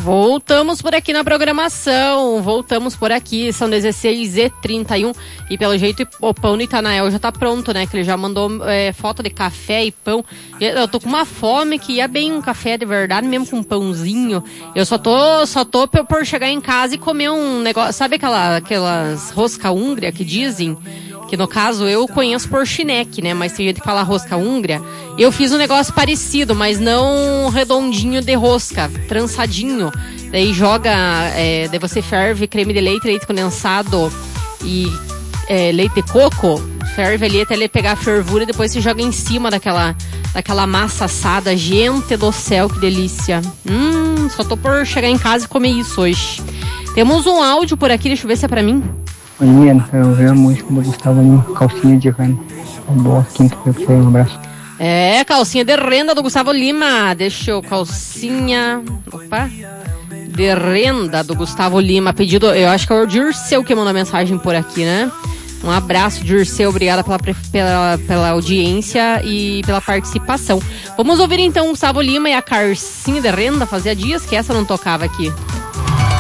Voltamos por aqui na programação, são 16h31 e pelo jeito o pão do Itanael já tá pronto, né, que ele já mandou foto de café e pão. Eu tô com uma fome que ia bem um café de verdade, mesmo com um pãozinho. Eu só tô por chegar em casa e comer um negócio, sabe aquelas rosca húngria que dizem? Que no caso eu conheço por chineque, né? Mas tem gente que fala rosca húngria. Eu fiz um negócio parecido, mas não redondinho de rosca, trançadinho. Daí daí você ferve creme de leite condensado e leite de coco. Ferve ali até ele pegar a fervura e depois você joga em cima daquela massa assada. Gente do céu, que delícia. Só tô por chegar em casa e comer isso hoje. Temos um áudio por aqui, deixa eu ver se é pra mim. Oi, menino, eu vi a música do Gustavo Lima, calcinha de renda. Boa quinta pra você, um abraço. Calcinha de renda do Gustavo Lima. calcinha de renda do Gustavo Lima. Pedido, eu acho que é o Dirceu que mandou mensagem por aqui, né? Um abraço, Dirceu, obrigada pela audiência e pela participação. Vamos ouvir então o Gustavo Lima e a calcinha de renda, fazia dias que essa não tocava aqui.